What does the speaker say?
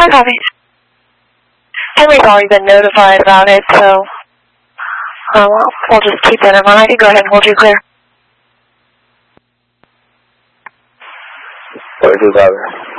Copy. Henry's already been notified about it, so we'll just keep that in mind. I can go ahead and hold you clear. 42,000.